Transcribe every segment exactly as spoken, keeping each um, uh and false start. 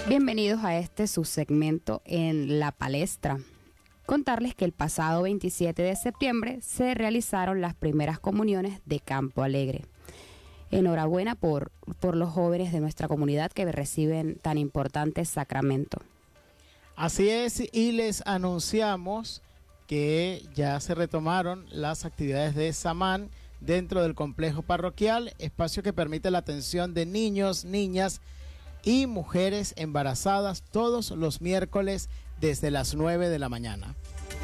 Bienvenidos a este subsegmento en La Palestra. Contarles que el pasado veintisiete de septiembre se realizaron las primeras comuniones de Campo Alegre. Enhorabuena por, por los jóvenes de nuestra comunidad que reciben tan importante sacramento. Así es, y les anunciamos que ya se retomaron las actividades de Samán dentro del complejo parroquial, espacio que permite la atención de niños, niñas y mujeres embarazadas todos los miércoles desde las nueve de la mañana.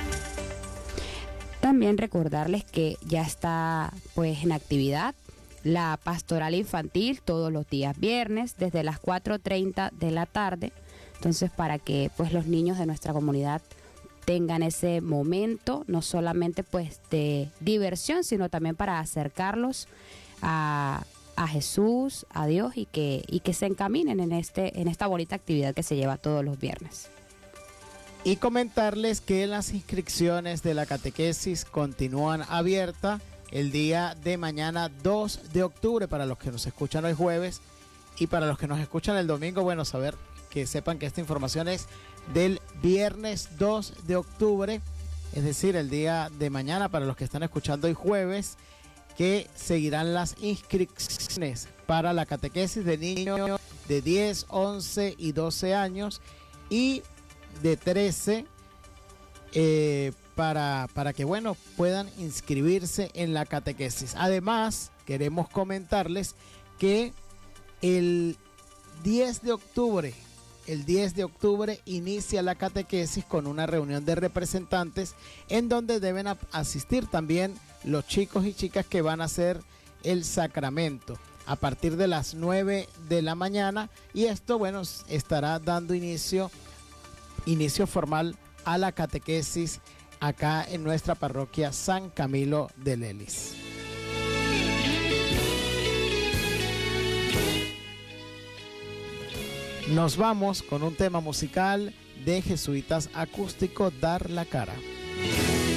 También recordarles que ya está pues en actividad la pastoral infantil todos los días viernes desde las cuatro treinta de la tarde. Entonces, para que pues los niños de nuestra comunidad tengan ese momento, no solamente pues de diversión, sino también para acercarlos a a Jesús, a Dios, y que, y que se encaminen en, este, en esta bonita actividad que se lleva todos los viernes. Y comentarles que las inscripciones de la catequesis continúan abiertas el día de mañana dos de octubre para los que nos escuchan hoy jueves, y para los que nos escuchan el domingo, bueno, saber que sepan que esta información es del viernes dos de octubre, es decir, el día de mañana para los que están escuchando hoy jueves, que seguirán las inscripciones para la catequesis de niños de diez, once y doce años y de trece eh, para, para que bueno puedan inscribirse en la catequesis. Además, queremos comentarles que el diez de octubre, el diez de octubre inicia la catequesis con una reunión de representantes en donde deben asistir también los chicos y chicas que van a hacer el sacramento a partir de las nueve de la mañana, y esto bueno estará dando inicio inicio formal a la catequesis acá en nuestra parroquia San Camilo de Lelis. Nos vamos con un tema musical de Jesuitas Acústico, Dar la Cara.